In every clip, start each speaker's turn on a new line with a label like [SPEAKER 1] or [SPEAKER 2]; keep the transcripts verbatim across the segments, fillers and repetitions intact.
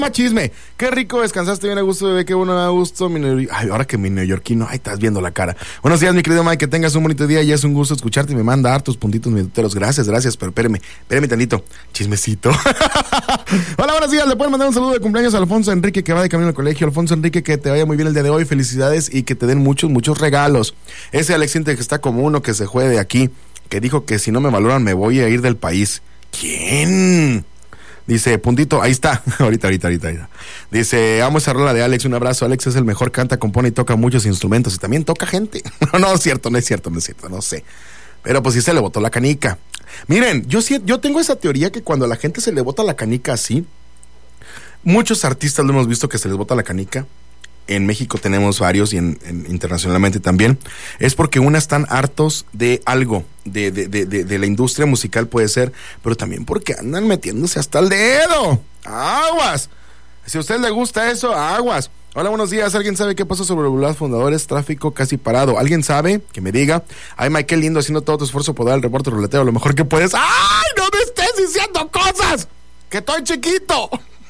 [SPEAKER 1] Chisme, qué rico, descansaste bien a gusto, bebé, qué bueno, a gusto, mi neo... ay, ahora que mi neoyorquino, ay, estás viendo la cara. Buenos días, mi querido Mike, que tengas un bonito día, y es un gusto escucharte, y me manda hartos puntitos minuteros, gracias, gracias, pero espérame, espérame tantito, chismecito. Hola, buenos días, le pueden mandar un saludo de cumpleaños a Alfonso Enrique, que va de camino al colegio. Alfonso Enrique, que te vaya muy bien el día de hoy, felicidades, y que te den muchos, muchos regalos. Ese Alexiente que está como uno que se fue de aquí, que dijo que si no me valoran me voy a ir del país. ¿Quién? Dice, puntito, ahí está, ahorita, ahorita, ahorita, ahorita. Dice, amo esa rola de Alex, un abrazo. Alex es el mejor, canta, compone y toca muchos instrumentos y también toca gente. No, no es cierto, no es cierto, no es cierto, no sé. Pero pues sí se le botó la canica. Miren, yo sí, yo tengo esa teoría que cuando a la gente se le bota la canica así, muchos artistas lo hemos visto que se les bota la canica. En México tenemos varios y en, en, internacionalmente también. Es porque una están hartos de algo, de, de, de, de, de la industria musical puede ser, pero también porque andan metiéndose hasta el dedo. ¡Aguas! Si a usted le gusta eso, aguas. Hola, buenos días. ¿Alguien sabe qué pasó sobre los fundadores? Tráfico casi parado. ¿Alguien sabe? Que me diga. Ay, Mike, qué lindo, haciendo todo tu esfuerzo por dar el reporte ruletero lo mejor que puedes. ¡Ay, no me estés diciendo cosas! ¡Que estoy chiquito!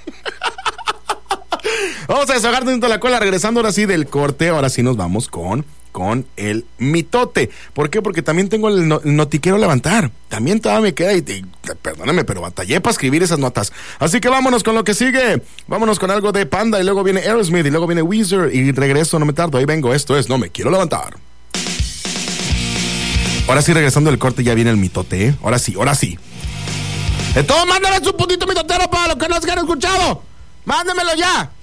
[SPEAKER 1] Vamos a desahogarnos dentro de la cola, regresando ahora sí del corte. Ahora sí nos vamos con, con el mitote. ¿Por qué? Porque también tengo el, no, el notiquero a levantar. También todavía me queda, y, y perdóname, pero batallé para escribir esas notas. Así que vámonos con lo que sigue. Vámonos con algo de Panda, y luego viene Aerosmith, y luego viene Weezer, y regreso, no me tardo, ahí vengo. Esto es No Me Quiero Levantar. Ahora sí, regresando del corte, ya viene el mitote, ¿eh? Ahora sí, ahora sí. Entonces, mándame su puntito mitotero para los que no se han escuchado. Mándemelo ya.